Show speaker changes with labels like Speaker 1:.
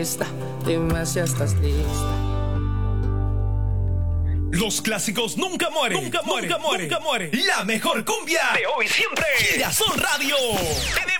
Speaker 1: Dime si estás lista.
Speaker 2: Los clásicos nunca mueren. Nunca mueren. La mejor cumbia de hoy siempre. Girasol Radio.